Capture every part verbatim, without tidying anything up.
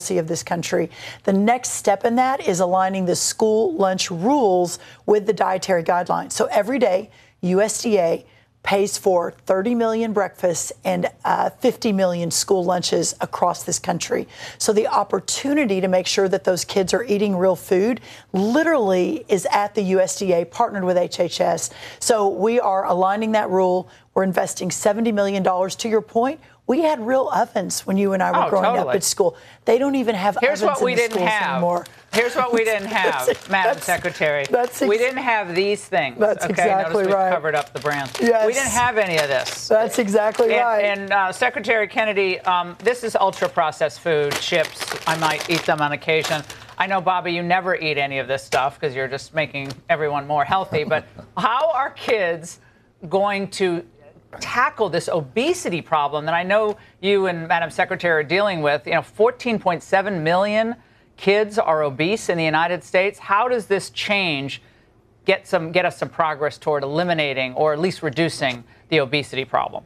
of this country. The next step in that is aligning the school lunch rules with the dietary guidelines. So every day, U S D A pays for thirty million breakfasts and uh, fifty million school lunches across this country. So the opportunity to make sure that those kids are eating real food literally is at the U S D A, partnered with H H S. So we are aligning that rule. We're investing seventy million dollars. To your point, we had real ovens when you and I were oh, growing totally. up at school. They don't even have Here's ovens what we in the didn't schools have. anymore. Here's what we didn't have, Madam that's, Secretary. That's ex- we didn't have these things. That's okay? exactly Notice right. We covered up the brand. Yes. We didn't have any of this. That's exactly and, right. And uh, Secretary Kennedy, um, this is ultra-processed food, chips. I might eat them on occasion. I know, Bobby, you never eat any of this stuff because you're just making everyone more healthy. But how are kids going to tackle this obesity problem that I know you and Madam Secretary are dealing with? You know, fourteen point seven million kids are obese in the United States. How does this change get some get us some progress toward eliminating or at least reducing the obesity problem?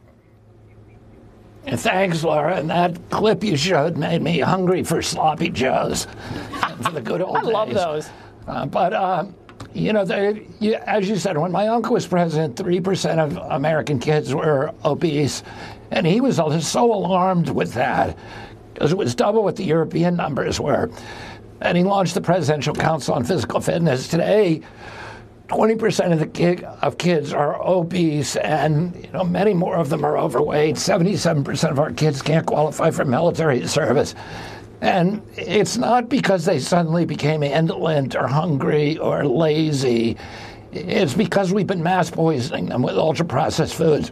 And thanks, Laura. And that clip you showed made me hungry for sloppy joes and for the good old I days. love those. Uh, but um, you know, they, you, as you said, when my uncle was president, three percent of American kids were obese. And he was so alarmed with that because it was double what the European numbers were. And he launched the Presidential Council on Physical Fitness. Today, twenty percent of the kid, of kids are obese, and you know many more of them are overweight. seventy-seven percent of our kids can't qualify for military service. And it's not because they suddenly became indolent or hungry or lazy. It's because we've been mass poisoning them with ultra-processed foods.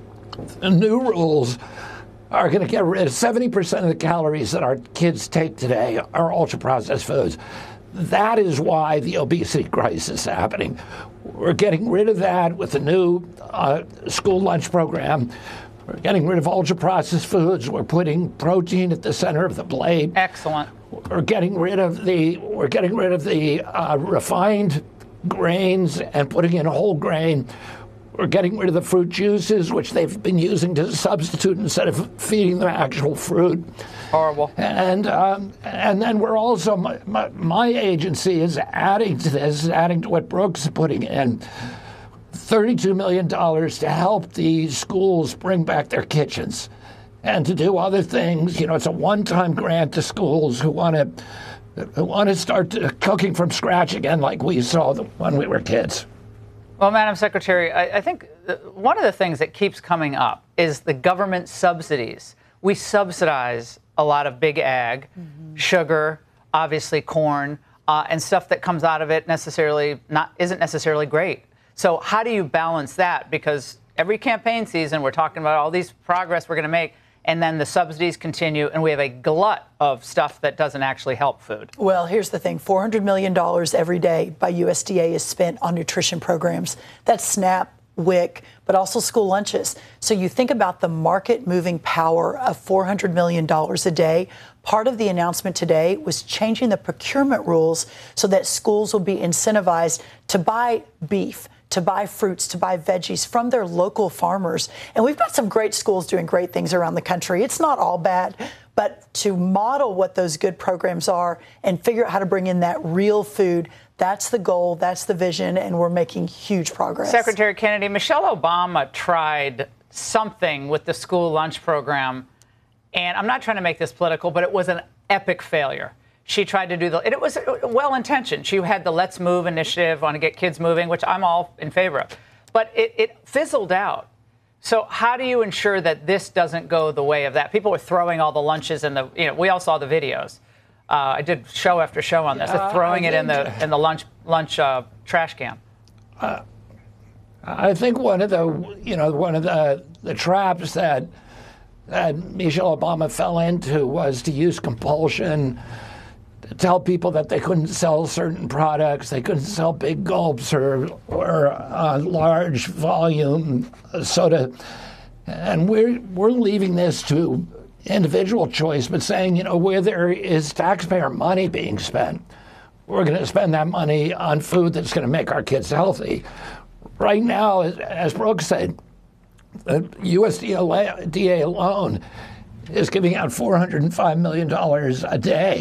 The new rules are going to get rid of seventy percent of the calories that our kids take today are ultra-processed foods. That is why the obesity crisis is happening. We're getting rid of that with the new uh, school lunch program. We're getting rid of ultra-processed foods. We're putting protein at the center of the plate. Excellent. We're getting rid of the we're getting rid of the uh, refined grains and putting in whole grain. We're getting rid of the fruit juices, which they've been using to substitute instead of feeding them actual fruit. Horrible. And um, and then we're also, my, my, my agency is adding to this, adding to what Brooks is putting in, thirty-two million dollars to help the schools bring back their kitchens and to do other things. You know, it's a one-time grant to schools who want to who want to start cooking from scratch again like we saw when we were kids. Well, Madam Secretary, I, I think one of the things that keeps coming up is the government subsidies. We subsidize a lot of big ag, mm-hmm. sugar, obviously corn, uh, and stuff that comes out of it necessarily not isn't necessarily great. So how do you balance that? Because every campaign season, we're talking about all these progress we're going to make, and then the subsidies continue, and we have a glut of stuff that doesn't actually help food. Well, here's the thing. four hundred million dollars every day by U S D A is spent on nutrition programs. That's SNAP, W I C, but also school lunches. So you think about the market-moving power of four hundred million dollars a day. Part of the announcement today was changing the procurement rules so that schools will be incentivized to buy beef, to buy fruits, to buy veggies from their local farmers. And we've got some great schools doing great things around the country. It's not all bad, but to model what those good programs are and figure out how to bring in that real food, that's the goal, that's the vision, and we're making huge progress. Secretary Kennedy, Michelle Obama tried something with the school lunch program, and I'm not trying to make this political, but it was an epic failure. She tried to do the, it was well-intentioned. She had the Let's Move initiative, want to get kids moving, which I'm all in favor of. But it, it fizzled out. So how do you ensure that this doesn't go the way of that? People were throwing all the lunches in the, you know, we all saw the videos. Uh, I did show after show on this, uh, throwing it in the in the lunch lunch uh, trash can. Uh, I think one of the, you know, one of the, the traps that, that Michelle Obama fell into was to use compulsion tell people that they couldn't sell certain products, they couldn't sell big gulps or or uh, large volume soda, and we're we're leaving this to individual choice, but saying, you know, where there is taxpayer money being spent, we're going to spend that money on food that's going to make our kids healthy. Right now, as Brooks said, the U S D A alone is giving out four hundred five million dollars a day